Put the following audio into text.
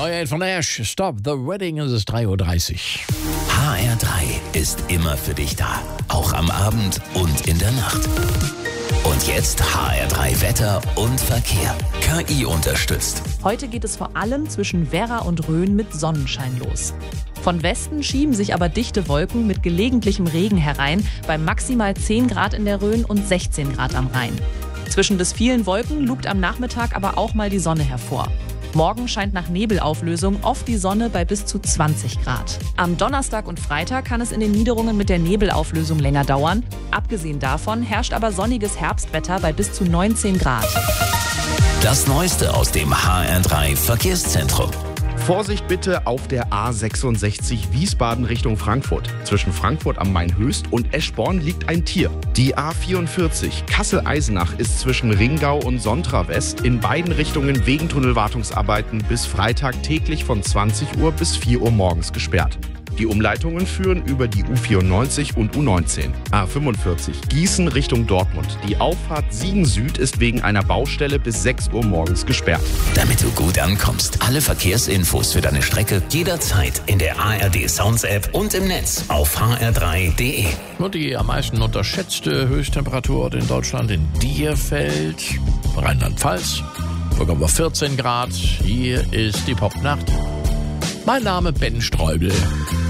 Neuer von Ash, Stop the Wedding, es ist 3:30 Uhr. HR3 ist immer für dich da. Auch am Abend und in der Nacht. Und jetzt HR3 Wetter und Verkehr. KI unterstützt. Heute geht es vor allem zwischen Werra und Rhön mit Sonnenschein los. Von Westen schieben sich aber dichte Wolken mit gelegentlichem Regen herein, bei maximal 10 Grad in der Rhön und 16 Grad am Rhein. Zwischen des vielen Wolken lugt am Nachmittag aber auch mal die Sonne hervor. Morgen scheint nach Nebelauflösung oft die Sonne bei bis zu 20 Grad. Am Donnerstag und Freitag kann es in den Niederungen mit der Nebelauflösung länger dauern. Abgesehen davon herrscht aber sonniges Herbstwetter bei bis zu 19 Grad. Das Neueste aus dem HR3 Verkehrszentrum. Vorsicht bitte auf der A66 Wiesbaden Richtung Frankfurt. Zwischen Frankfurt am Main-Höchst und Eschborn liegt ein Tier. Die A44 Kassel-Eisenach ist zwischen Ringau und Sontra West in beiden Richtungen wegen Tunnelwartungsarbeiten bis Freitag täglich von 20 Uhr bis 4 Uhr morgens gesperrt. Die Umleitungen führen über die U94 und U19. A45 Gießen Richtung Dortmund. Die Auffahrt Siegen Süd ist wegen einer Baustelle bis 6 Uhr morgens gesperrt. Damit du gut ankommst, alle Verkehrsinfos für deine Strecke jederzeit in der ARD Sounds App und im Netz auf hr3.de. Und die am meisten unterschätzte Höchsttemperatur in Deutschland in Dierfeld, Rheinland-Pfalz. Bekommen wir 14 Grad. Hier ist die Popnacht. Mein Name Ben Streubel.